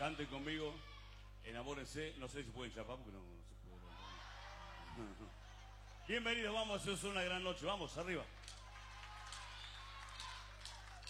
Canten conmigo, enamórense. No sé si pueden chapar porque no se puede. Bienvenidos, vamos, es una gran noche. Vamos, arriba.